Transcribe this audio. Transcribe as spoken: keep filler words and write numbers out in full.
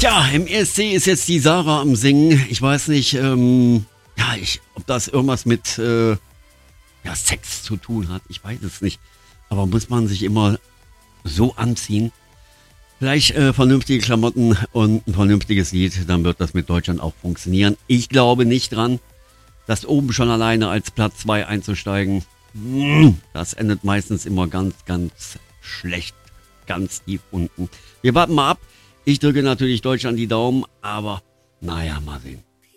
Ja, im E S C ist jetzt die Sarah am Singen. Ich weiß nicht, ähm, ja, ich, ob das irgendwas mit äh, ja, Sex zu tun hat. Ich weiß es nicht. Aber muss man sich immer so anziehen? Vielleicht äh, vernünftige Klamotten und ein vernünftiges Lied, dann wird das mit Deutschland auch funktionieren. Ich glaube nicht dran, dass oben schon alleine als Platz zwei einzusteigen, das endet meistens immer ganz, ganz schlecht, ganz tief unten. Wir warten mal ab. Ich drücke natürlich Deutschland die Daumen, aber naja, mal sehen.